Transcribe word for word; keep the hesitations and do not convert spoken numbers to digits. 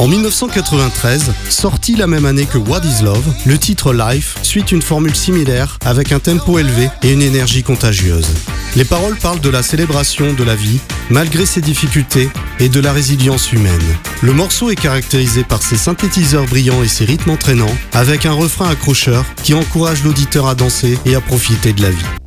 En dix-neuf cent quatre-vingt-treize, sorti la même année que What is Love, le titre Life suit une formule similaire avec un tempo élevé et une énergie contagieuse. Les paroles parlent de la célébration de la vie, malgré ses difficultés, et de la résilience humaine. Le morceau est caractérisé par ses synthétiseurs brillants et ses rythmes entraînants, avec un refrain accrocheur qui encourage l'auditeur à danser et à profiter de la vie.